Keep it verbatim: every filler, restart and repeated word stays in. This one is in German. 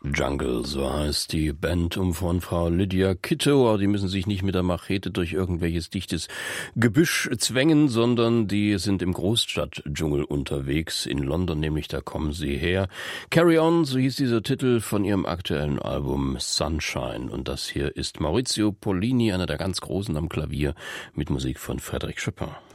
Jungle, so heißt die Band um von Frau Lydia Kittow. Die müssen sich nicht mit der Machete durch irgendwelches dichtes Gebüsch zwängen, sondern die sind im Großstadtdschungel unterwegs. In London nämlich, da kommen sie her. Carry On, so hieß dieser Titel von ihrem aktuellen Album Sunshine. Und das hier ist Maurizio Pollini, einer der ganz Großen am Klavier, mit Musik von Frédéric Chopin.